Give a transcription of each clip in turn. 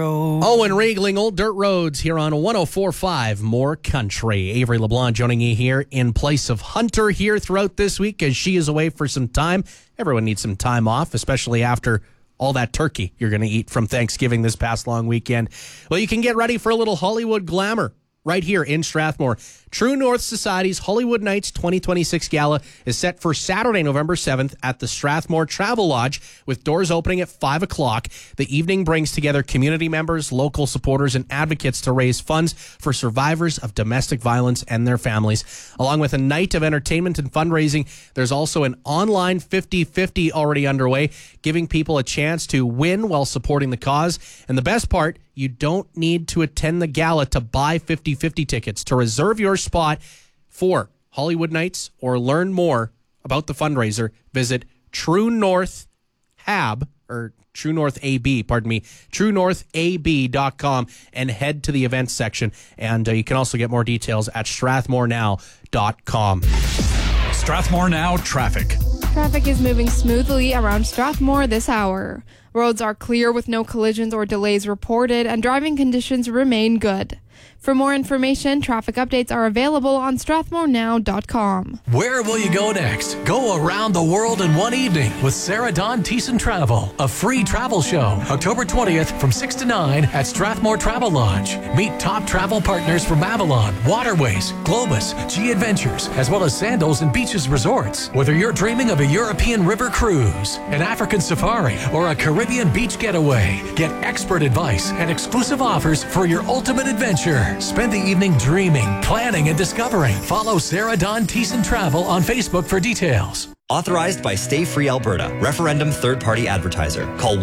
Owen Riegling, Old Dirt Roads here on 104.5 More Country. Avery LeBlanc joining you here in place of Hunter here throughout this week as she is away for some time. Everyone needs some time off, especially after all that turkey you're going to eat from Thanksgiving this past long weekend. Well, you can get ready for a little Hollywood glamour right here in Strathmore. True North Society's Hollywood Nights 2026 Gala is set for Saturday, November 7th at the Strathmore Travel Lodge with doors opening at 5 o'clock. The evening brings together community members, local supporters, and advocates to raise funds for survivors of domestic violence and their families. Along with a night of entertainment and fundraising, there's also an online 50-50 already underway, giving people a chance to win while supporting the cause. And the best part, you don't need to attend the gala to buy 50-50 tickets. To reserve your spot for Hollywood Nights or learn more about the fundraiser, visit TrueNorthAB.com and head to the events section. And you can also get more details at StrathmoreNow.com. Strathmore Now traffic. Traffic is moving smoothly around Strathmore this hour. Roads are clear with no collisions or delays reported, and driving conditions remain good. For more information, traffic updates are available on StrathmoreNow.com. Where will you go next? Go around the world in one evening with Sarah Dawn Thiessen Travel, a free travel show, October 20th from 6 to 9 at Strathmore Travel Lodge. Meet top travel partners from Avalon, Waterways, Globus, G Adventures, as well as Sandals and Beaches Resorts. Whether you're dreaming of a European river cruise, an African safari, or a Caribbean beach getaway, get expert advice and exclusive offers for your ultimate adventure. Spend the evening dreaming, planning, and discovering. Follow Sarah Dawn Thiessen Travel on Facebook for details. Authorized by Stay Free Alberta. Referendum third-party advertiser. Call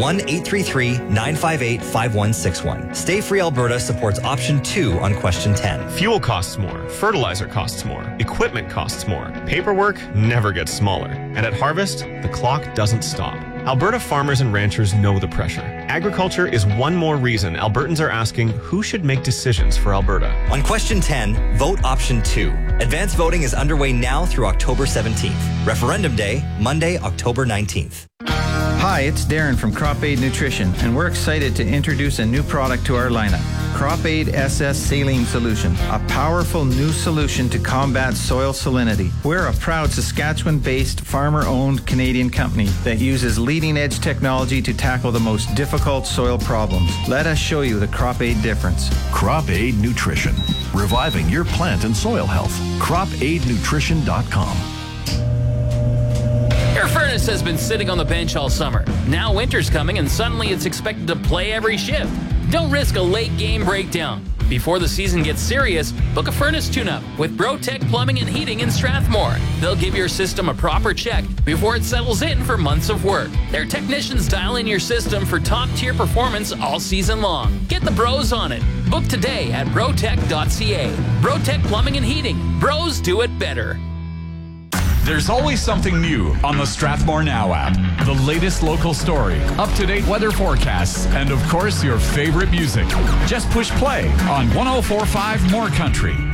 1-833-958-5161. Stay Free Alberta supports option 2 on question 10. Fuel costs more. Fertilizer costs more. Equipment costs more. Paperwork never gets smaller. And at Harvest, the clock doesn't stop. Alberta farmers and ranchers know the pressure. Agriculture is one more reason Albertans are asking who should make decisions for Alberta. On question 10, vote option 2. Advance voting is underway now through October 17th. Referendum Day, Monday, October 19th. Hi, it's Darren from Crop Aid Nutrition, and we're excited to introduce a new product to our lineup. Crop Aid SS Saline Solution, a powerful new solution to combat soil salinity. We're a proud Saskatchewan-based, farmer-owned Canadian company that uses leading-edge technology to tackle the most difficult soil problems. Let us show you the Crop Aid difference. Crop Aid Nutrition, reviving your plant and soil health. CropAidNutrition.com. Your furnace has been sitting on the bench all summer. Now winter's coming and suddenly it's expected to play every shift. Don't risk a late game breakdown. Before the season gets serious, book a furnace tune-up with BroTech Plumbing and Heating in Strathmore. They'll give your system a proper check before it settles in for months of work. Their technicians dial in your system for top-tier performance all season long. Get the bros on it. Book today at brotech.ca. BroTech Plumbing and Heating. Bros do it better. There's always something new on the Strathmore Now app. The latest local story, up-to-date weather forecasts, and of course your favorite music. Just push play on 104.5 More Country.